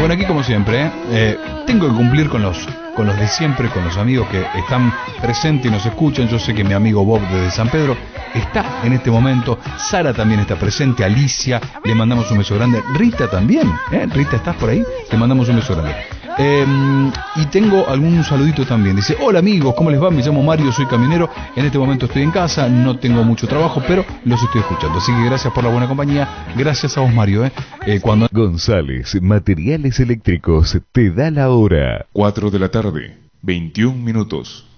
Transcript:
Bueno, aquí como siempre, tengo que cumplir con los de siempre, con los amigos que están presentes y nos escuchan. Yo sé que mi amigo Bob desde San Pedro está en este momento. Sara también está presente. Alicia, le mandamos un beso grande. Rita también, Rita, ¿estás por ahí? Le mandamos un beso grande. Y tengo algún saludito también. Dice: hola amigos, ¿cómo les va? Me llamo Mario, soy camionero. En este momento estoy en casa, no tengo mucho trabajo, pero los estoy escuchando. Así que gracias por la buena compañía. Gracias a vos, Mario. Cuando González Materiales Eléctricos te da la hora. 4 de la tarde, 21 minutos.